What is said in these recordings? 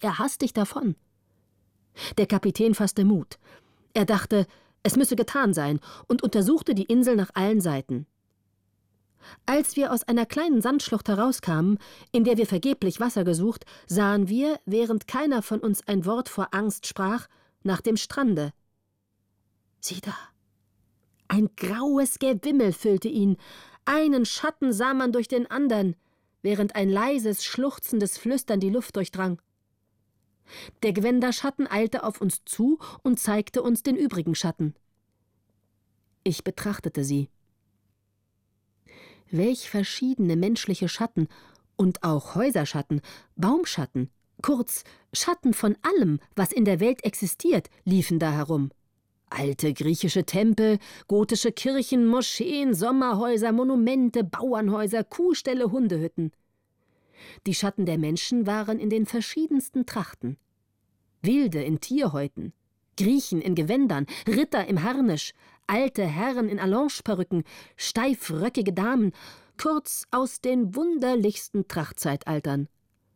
er hastig davon. Der Kapitän fasste Mut. Er dachte, es müsse getan sein, und untersuchte die Insel nach allen Seiten. Als wir aus einer kleinen Sandschlucht herauskamen, in der wir vergeblich Wasser gesucht, sahen wir, während keiner von uns ein Wort vor Angst sprach, nach dem Strande. Sieh da! Ein graues Gewimmel füllte ihn, einen Schatten sah man durch den andern, während ein leises, schluchzendes Flüstern die Luft durchdrang. Der Gwenda-Schatten eilte auf uns zu und zeigte uns den übrigen Schatten. Ich betrachtete sie. Welch verschiedene menschliche Schatten und auch Häuserschatten, Baumschatten, kurz Schatten von allem, was in der Welt existiert, liefen da herum. Alte griechische Tempel, gotische Kirchen, Moscheen, Sommerhäuser, Monumente, Bauernhäuser, Kuhställe, Hundehütten. Die Schatten der Menschen waren in den verschiedensten Trachten. Wilde in Tierhäuten, Griechen in Gewändern, Ritter im Harnisch, alte Herren in Allongeperücken, steifröckige Damen, kurz aus den wunderlichsten Trachtzeitaltern.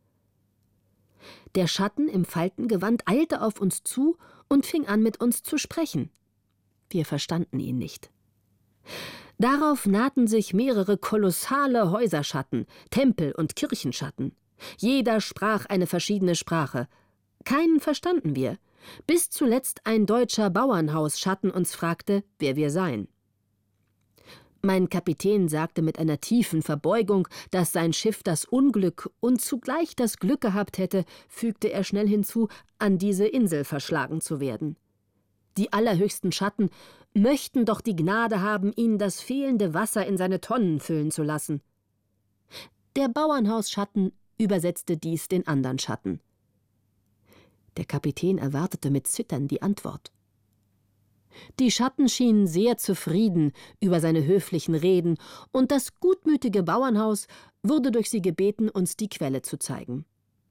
Der Schatten im Faltengewand eilte auf uns zu und fing an, mit uns zu sprechen. Wir verstanden ihn nicht. Darauf nahten sich mehrere kolossale Häuserschatten, Tempel- und Kirchenschatten. Jeder sprach eine verschiedene Sprache. Keinen verstanden wir, bis zuletzt ein deutscher Bauernhausschatten uns fragte, wer wir seien. Mein Kapitän sagte mit einer tiefen Verbeugung, dass sein Schiff das Unglück und zugleich das Glück gehabt hätte, fügte er schnell hinzu, an diese Insel verschlagen zu werden. Die allerhöchsten Schatten möchten doch die Gnade haben, ihn das fehlende Wasser in seine Tonnen füllen zu lassen. Der Bauernhausschatten übersetzte dies den anderen Schatten. Der Kapitän erwartete mit Zittern die Antwort. Die Schatten schienen sehr zufrieden über seine höflichen Reden, und das gutmütige Bauernhaus wurde durch sie gebeten, uns die Quelle zu zeigen.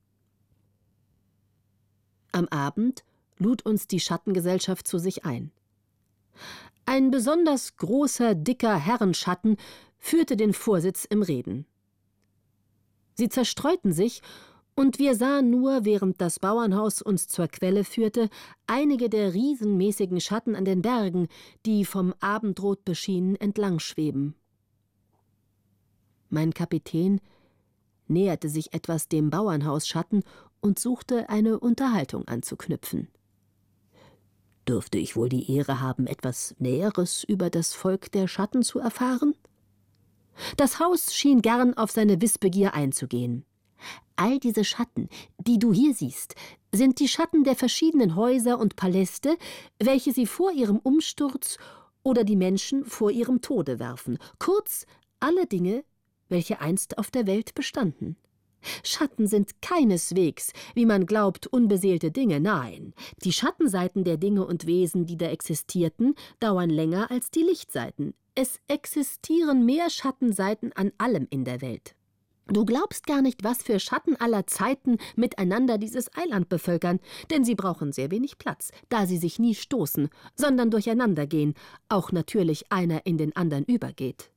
Am Abend lud uns die Schattengesellschaft zu sich ein. Ein besonders großer, dicker Herrenschatten führte den Vorsitz im Reden. Sie zerstreuten sich, und wir sahen nur, während das Bauernhaus uns zur Quelle führte, einige der riesenmäßigen Schatten an den Bergen, die vom Abendrot beschienen entlang schweben. Mein Kapitän näherte sich etwas dem Bauernhausschatten und suchte, eine Unterhaltung anzuknüpfen. Dürfte ich wohl die Ehre haben, etwas Näheres über das Volk der Schatten zu erfahren? Das Haus schien gern auf seine Wissbegier einzugehen. All diese Schatten, die du hier siehst, sind die Schatten der verschiedenen Häuser und Paläste, welche sie vor ihrem Umsturz oder die Menschen vor ihrem Tode werfen. Kurz, alle Dinge, welche einst auf der Welt bestanden. Schatten sind keineswegs, wie man glaubt, unbeseelte Dinge, nein. Die Schattenseiten der Dinge und Wesen, die da existierten, dauern länger als die Lichtseiten. Es existieren mehr Schattenseiten an allem in der Welt. Du glaubst gar nicht, was für Schatten aller Zeiten miteinander dieses Eiland bevölkern, denn sie brauchen sehr wenig Platz, da sie sich nie stoßen, sondern durcheinander gehen, auch natürlich einer in den anderen übergeht.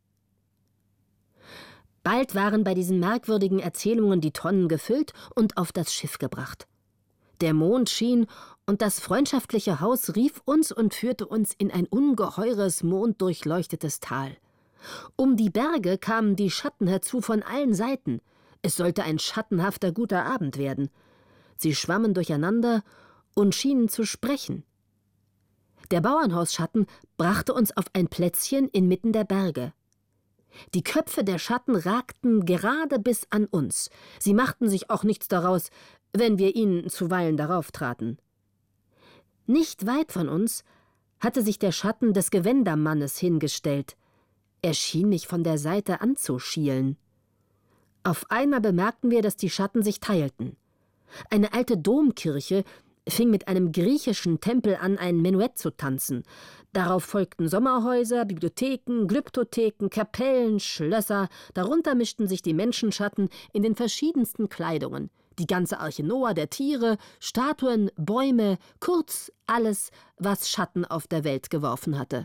Bald waren bei diesen merkwürdigen Erzählungen die Tonnen gefüllt und auf das Schiff gebracht. Der Mond schien, und das freundschaftliche Haus rief uns und führte uns in ein ungeheures, monddurchleuchtetes Tal. Um die Berge kamen die Schatten herzu von allen Seiten. Es sollte ein schattenhafter, guter Abend werden. Sie schwammen durcheinander und schienen zu sprechen. Der Bauernhausschatten brachte uns auf ein Plätzchen inmitten der Berge. Die Köpfe der Schatten ragten gerade bis an uns. Sie machten sich auch nichts daraus, wenn wir ihnen zuweilen darauf traten. Nicht weit von uns hatte sich der Schatten des Gewändermannes hingestellt. Er schien mich von der Seite anzuschielen. Auf einmal bemerkten wir, dass die Schatten sich teilten. Eine alte Domkirche fing mit einem griechischen Tempel an, ein Menuett zu tanzen. Darauf folgten Sommerhäuser, Bibliotheken, Glyptotheken, Kapellen, Schlösser. Darunter mischten sich die Menschenschatten in den verschiedensten Kleidungen. Die ganze Arche Noah der Tiere, Statuen, Bäume, kurz alles, was Schatten auf der Welt geworfen hatte.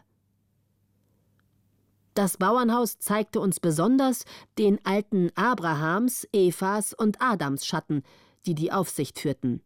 Das Bauernhaus zeigte uns besonders den alten Abrahams, Evas und Adams Schatten, die die Aufsicht führten.